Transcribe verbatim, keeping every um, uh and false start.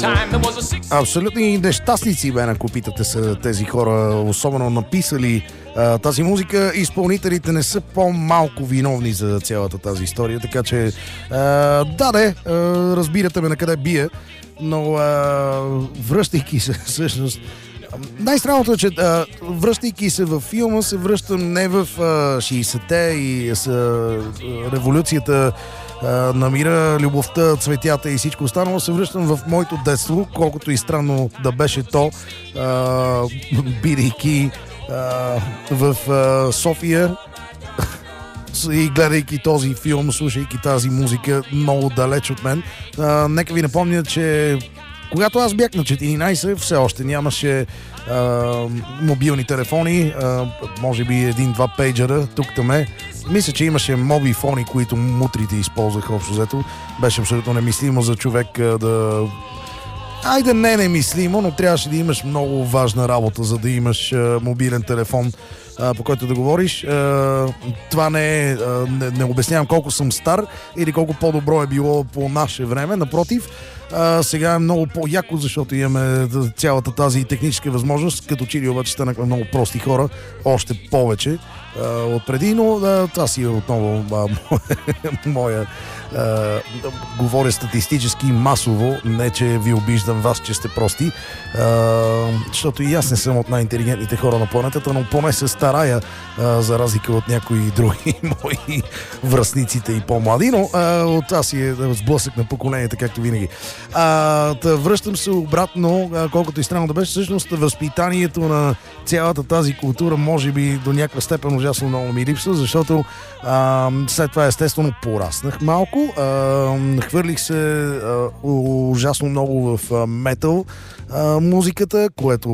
Абсолютни нещастници, бе, ако питате са тези хора, особено написали а, тази музика. Изпълнителите не са по-малко виновни за цялата тази история, така че а, да, де, а, разбирате ме на къде бия, но а, връщайки се всъщност, най-странното е, че а, връщайки се във филма, се връщам не в а, шейсетте и с а, революцията на мира, любовта, цветята и всичко останало, се връщам в моето детство, колкото и странно да беше то, а, бидейки а, в а, София и гледайки този филм, слушайки тази музика много далеч от мен. А, нека ви напомня, че когато аз бях на четиринайсет, все още нямаше а, мобилни телефони, а, може би един-два пейджера, тук-таме. Мисля, че имаше мобифони, които мутрите използваха общо взето. Беше абсолютно немислимо за човек а, да... Айде, не немислимо, но трябваше да имаш много важна работа, за да имаш а, мобилен телефон, а, по който да говориш. А, това не е... А, не, не обяснявам колко съм стар или колко по-добро е било по наше време. Напротив, а, сега е много по-яко, защото имаме цялата тази техническа възможност. Като че ли обаче станахме много прости хора, още повече Uh, отпреди, но uh, това си е отново uh, моя uh, говоря статистически масово, не че ви обиждам вас, че сте прости, uh, защото и аз не съм от най-интелигентните хора на планетата, но поне се старая, uh, за разлика от някои други мои връстниците и по-млади, но uh, от това си е сблъсък на поколенията, както винаги. Uh, да връщам се обратно, uh, колкото и странно да беше, всъщност възпитанието на цялата тази култура може би до някаква степен ужасно много ми липсва, защото а, след това естествено пораснах малко, а, хвърлих се а, ужасно много в а, метал а, музиката, което